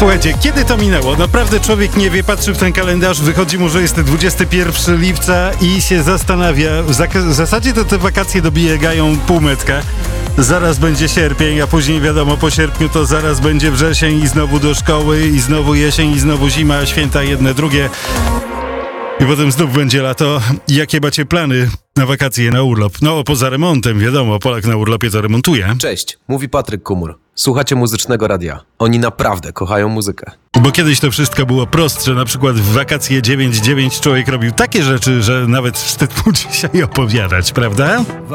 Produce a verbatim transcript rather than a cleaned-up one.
Słuchajcie, kiedy to minęło? Naprawdę człowiek nie wie, patrzy w ten kalendarz, wychodzi mu, że jest dwudziestego pierwszego lipca i się zastanawia. W, zak- w zasadzie to te wakacje dobiegają półmetka. Zaraz będzie sierpień, a później wiadomo, po sierpniu to zaraz będzie wrzesień i znowu do szkoły, i znowu jesień, i znowu zima, święta jedne, drugie. I potem znów będzie lato. Jakie macie plany na wakacje, na urlop? No, poza remontem, wiadomo, Polak na urlopie to remontuje. Cześć, mówi Patryk Kumur. Słuchacie Muzycznego Radia. Oni naprawdę kochają muzykę. Bo kiedyś to wszystko było prostsze, na przykład w wakacje dziewięć dziewięć człowiek robił takie rzeczy, że nawet wstyd mu dzisiaj opowiadać, prawda?